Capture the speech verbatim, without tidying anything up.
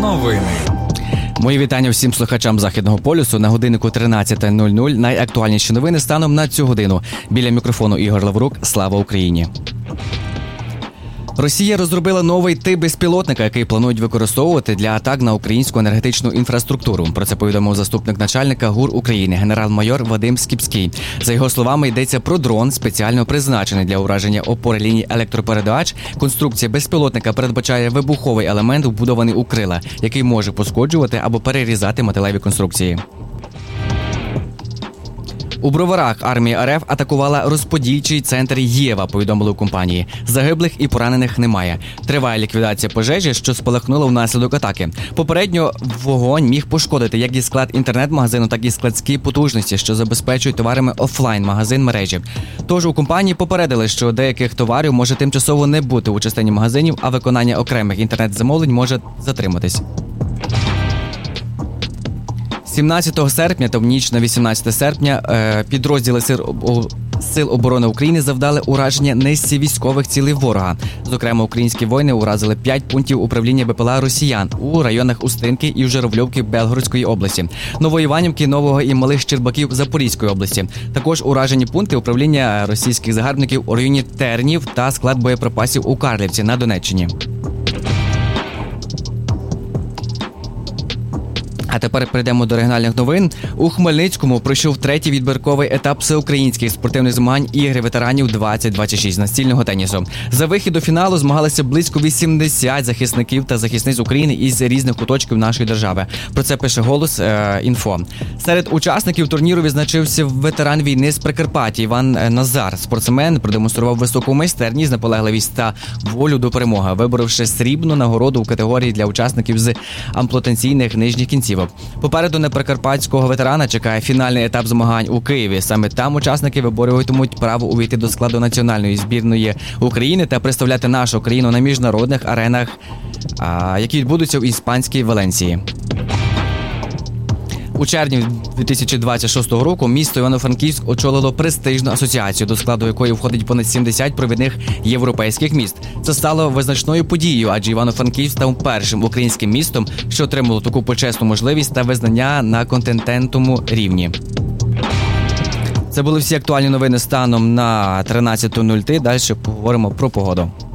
Новини. Мої вітання всім слухачам Західного полюсу. На годиннику тринадцята нуль нуль. Найактуальніші новини станом на цю годину. Біля мікрофону Ігор Лаврук. Слава Україні! Росія розробила новий тип безпілотника, який планують використовувати для атак на українську енергетичну інфраструктуру. Про це повідомив заступник начальника ГУР України, генерал-майор Вадим Скіпський. За його словами, йдеться про дрон, спеціально призначений для ураження опори ліній електропередач. Конструкція безпілотника передбачає вибуховий елемент, вбудований у крила, який може пошкоджувати або перерізати металеві конструкції. У Броварах армія РФ атакувала розподільчий центр Єва, повідомили у компанії. Загиблих і поранених немає. Триває ліквідація пожежі, що спалахнула внаслідок атаки. Попередньо вогонь міг пошкодити як і склад інтернет-магазину, так і складські потужності, що забезпечують товарами офлайн-магазин мережі. Тож у компанії попередили, що деяких товарів може тимчасово не бути у частині магазинів, а виконання окремих інтернет-замовлень може затриматись. сімнадцятого серпня та в ніч на вісімнадцяте серпня підрозділи Сил оборони України завдали ураження низці військових цілей ворога. Зокрема, українські воїни уразили п'ять пунктів управління БПЛА росіян у районах Устинки і Журавльовки Белгородської області, Новоіванівки, Нового і Малих Щербаків Запорізької області. Також уражені пункти управління російських загарбників у районі Тернів та склад боєприпасів у Карлівці на Донеччині. А тепер перейдемо до регіональних новин. У Хмельницькому пройшов третій відбірковий етап всеукраїнських спортивних змагань ігри ветеранів двадцять двадцять шість настільного тенісу. За вихід до фіналу змагалися близько вісімдесят захисників та захисниць України із різних куточків нашої держави. Про це пише «Голос е, інфо». Серед учасників турніру відзначився ветеран війни з Прикарпаття Іван Назар. Спортсмен продемонстрував високу майстерність, наполегливість та волю до перемоги, виборовши срібну нагороду у категорії для учасників з ампутаційних нижніх кінцівок. Попереду на прикарпатського ветерана чекає фінальний етап змагань у Києві. Саме там учасники виборюватимуть право увійти до складу національної збірної України та представляти нашу країну на міжнародних аренах, які відбудуться в іспанській Валенсії. У червні дві тисячі двадцять шостого року місто Івано-Франківськ очолило престижну асоціацію, до складу якої входить понад сімдесят провідних європейських міст. Це стало визначною подією, адже Івано-Франківськ став першим українським містом, що отримало таку почесну можливість та визнання на континентальному рівні. Це були всі актуальні новини станом на тринадцяту нуль три. Далі поговоримо про погоду.